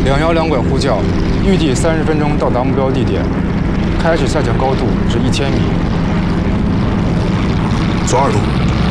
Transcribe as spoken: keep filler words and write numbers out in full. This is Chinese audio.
两摇两拐呼叫，预计三十分钟到达目标地点，开始下降高度至一千米。 左二度，